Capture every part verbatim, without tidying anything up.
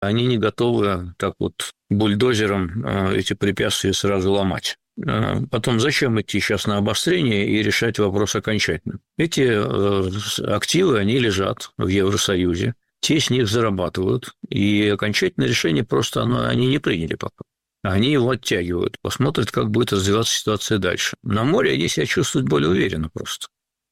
они не готовы так вот бульдозером эти препятствия сразу ломать. Потом, зачем идти сейчас на обострение и решать вопрос окончательно? Эти активы, они лежат в Евросоюзе, те с них зарабатывают, и окончательное решение просто оно, они не приняли пока. Они его оттягивают, посмотрят, как будет развиваться ситуация дальше. На море они себя чувствуют более уверенно просто.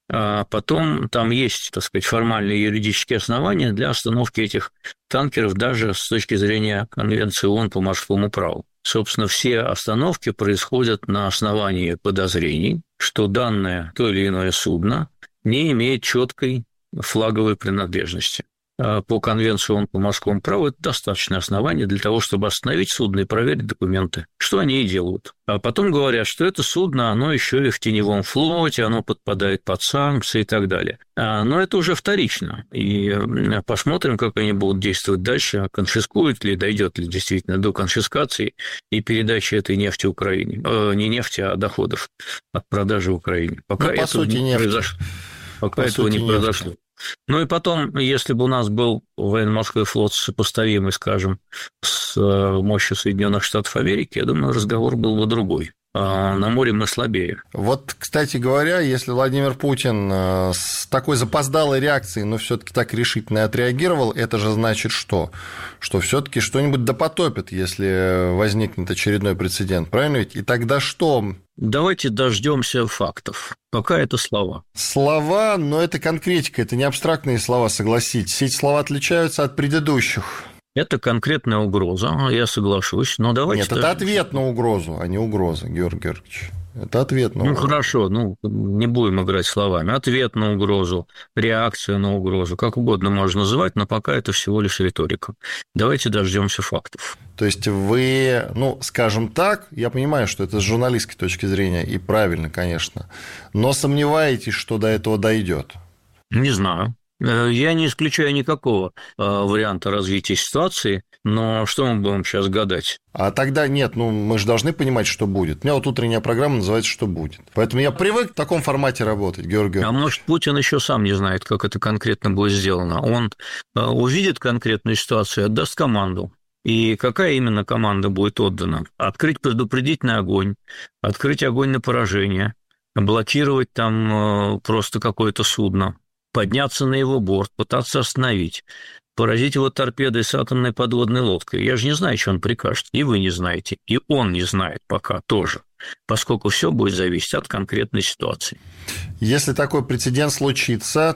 А потом там есть, так сказать, формальные юридические основания для остановки этих танкеров даже с точки зрения Конвенции ООН по морскому праву. Собственно, все остановки происходят на основании подозрений, что данное то или иное судно не имеет четкой флаговой принадлежности. По Конвенции ООН по морскому праву это достаточное основание для того, чтобы остановить судно и проверить документы, что они и делают. А потом говорят, что это судно, оно еще и в теневом флоте, оно подпадает под санкции и так далее. Но это уже вторично, и посмотрим, как они будут действовать дальше, конфискуют ли, дойдет ли действительно до конфискации и передачи этой нефти Украине. Э, не нефти, а доходов от продажи Украине. Пока ну, по этого сути, не произошло. Пока по этого сути, не нефть. произошло. Ну и потом, если бы у нас был военно-морской флот сопоставимый, скажем, с мощью Соединенных Штатов Америки, я думаю, разговор был бы другой. А на море мы слабее. Вот, кстати говоря, если Владимир Путин с такой запоздалой реакцией, но все-таки так решительно отреагировал, это же значит что? Что все-таки что-нибудь допотопит, если возникнет очередной прецедент, правильно ведь? И тогда что? Давайте дождемся фактов. Пока это слова. Слова, но это конкретика, это не абстрактные слова, согласитесь. Эти слова отличаются от предыдущих. Это конкретная угроза, я соглашусь, но давайте... Нет, это ответ на угрозу, а не угроза, Георгий Георгиевич. Это ответ на угрозу. Ну, хорошо, ну, не будем играть словами. Ответ на угрозу, реакция на угрозу, как угодно можно называть, но пока это всего лишь риторика. Давайте дождемся фактов. То есть вы, ну, скажем так, я понимаю, что это с журналистской точки зрения, и правильно, конечно, но сомневаетесь, что до этого дойдет? Не знаю. Я не исключаю никакого варианта развития ситуации, но что мы будем сейчас гадать? А тогда нет, ну мы же должны понимать, что будет. У меня вот утренняя программа называется «Что будет?». Поэтому я привык в таком формате работать, Георгий Георгиевич. А может, Путин еще сам не знает, как это конкретно будет сделано. Он увидит конкретную ситуацию, отдаст команду. И какая именно команда будет отдана? Открыть предупредительный огонь, открыть огонь на поражение, блокировать там просто какое-то судно, подняться на его борт, пытаться остановить, поразить его торпедой с атомной подводной лодкой. Я же не знаю, что он прикажет, и вы не знаете, и он не знает пока тоже, поскольку все будет зависеть от конкретной ситуации. Если такой прецедент случится,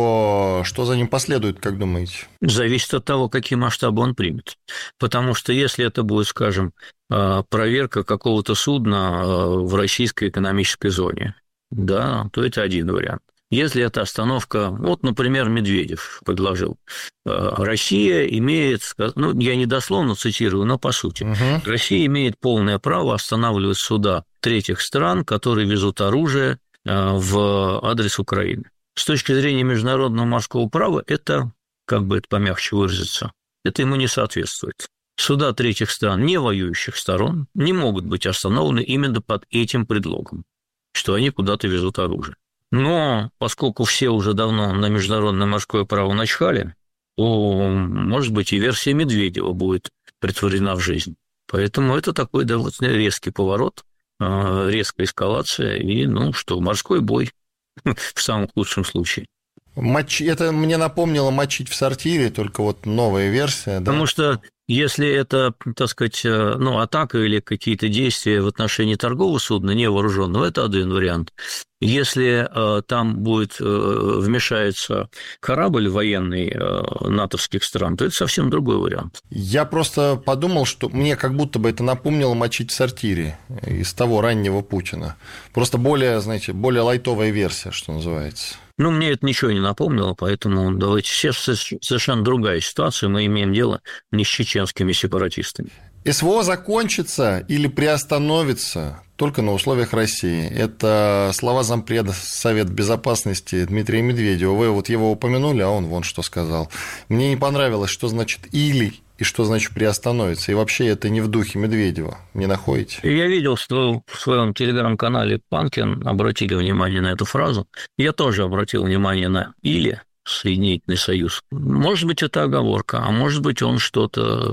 то что за ним последует, как думаете? Зависит от того, какие масштабы он примет. Потому что если это будет, скажем, проверка какого-то судна в российской экономической зоне, да, то это один вариант. Если это остановка, вот, например, Медведев предложил, Россия имеет, ну, я не дословно цитирую, но по сути, угу. Россия имеет полное право останавливать суда третьих стран, которые везут оружие в адрес Украины. С точки зрения международного морского права это, как бы это помягче выразиться, это ему не соответствует. Суда третьих стран, не воюющих сторон, не могут быть остановлены именно под этим предлогом, что они куда-то везут оружие. Но поскольку все уже давно на международное морское право начхали, то, может быть, и версия Медведева будет претворена в жизнь. Поэтому это такой довольно резкий поворот, резкая эскалация и, ну что, морской бой в самом лучшем случае. Моч... Это мне напомнило мочить в сортире, только вот новая версия. Да? Потому что если это, так сказать, ну, атака или какие-то действия в отношении торгового судна невооруженного, это один вариант. Если э, там будет э, вмешается корабль военный э, натовских стран, то это совсем другой вариант. Я просто подумал, что мне как будто бы это напомнило мочить в сортире из того раннего Путина. Просто более, знаете, более лайтовая версия, что называется. Ну, мне это ничего не напомнило, поэтому давайте сейчас совершенно другая ситуация. Мы имеем дело не с чеченскими сепаратистами. СВО закончится или приостановится только на условиях России. Это слова зампреда Совета Безопасности Дмитрия Медведева. Вы вот его упомянули, а он вон что сказал. Мне не понравилось, что значит «или» и что значит «приостановится». И вообще это не в духе Медведева. Не находите? Я видел, что в своем телеграм-канале Панкин обратили внимание на эту фразу. Я тоже обратил внимание на «или». Соединительный Союз. Может быть, это оговорка, а может быть, он что-то